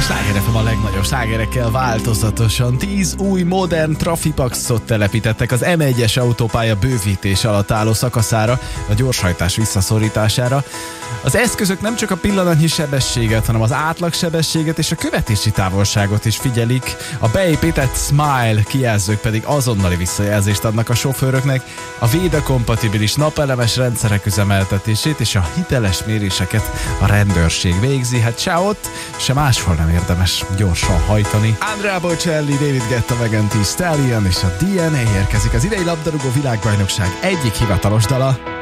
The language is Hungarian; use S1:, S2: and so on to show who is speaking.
S1: Sláger FM a legnagyobb slágerekkel változatosan. 10 új modern trafipaxot telepítettek az M1-es autópálya bővítés alatt álló szakaszára, a gyorshajtás visszaszorítására. Az eszközök nem csak a pillanatnyi sebességet, hanem az átlagsebességet és a követési távolságot is figyelik. A beépített Smile kijelzők pedig azonnali visszajelzést adnak a sofőröknek, a VEDA-kompatibilis napelemes rendszerek üzemeltetését és a hiteles méréseket a rendőrség végzi. Hát se ott, se máshol nem érdemes gyorsan hajtani. Andrea Bocelli, David Guetta, Megan Thee Stallion és a DNA érkezik. Az idei labdarúgó világbajnokság egyik hivatalos dala.